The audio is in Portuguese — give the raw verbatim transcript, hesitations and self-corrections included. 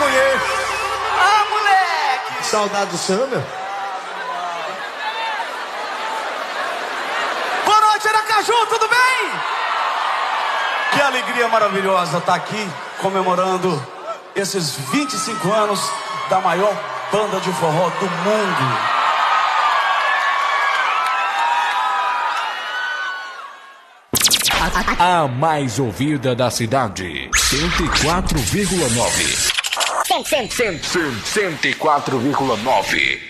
conheço. Ah, moleque! Saudade do Sâmbia. Boa noite, Aracaju, tudo bem? Que alegria maravilhosa estar aqui comemorando esses vinte e cinco anos da maior banda de forró do mundo. A mais ouvida da cidade, cento e quatro vírgula nove. cento e quatro vírgula nove.